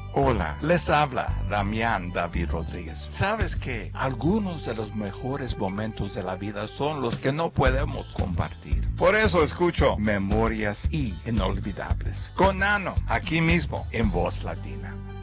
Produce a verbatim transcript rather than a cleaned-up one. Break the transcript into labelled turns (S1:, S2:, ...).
S1: Hola, les habla Damián David Rodríguez. ¿Sabes qué? Algunos de los mejores momentos de la vida son los que no podemos compartir. Por eso escucho Memorias y Inolvidables con Nano, aquí mismo en Voz Latina.